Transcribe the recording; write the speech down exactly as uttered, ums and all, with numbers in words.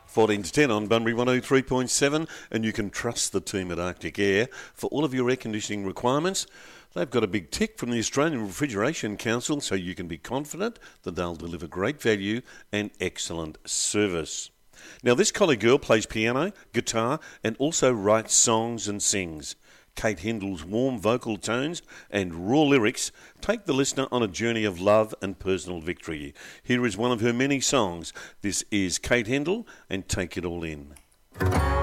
fourteen to ten on Bunbury one oh three point seven, and you can trust the team at Arctic Air for all of your air conditioning requirements. They've got a big tick from the Australian Refrigeration Council, so you can be confident that they'll deliver great value and excellent service. Now, this collie girl plays piano, guitar, and also writes songs and sings. Kate Hendel's warm vocal tones and raw lyrics take the listener on a journey of love and personal victory. Here is one of her many songs. This is Kate Hendel and Take It All In.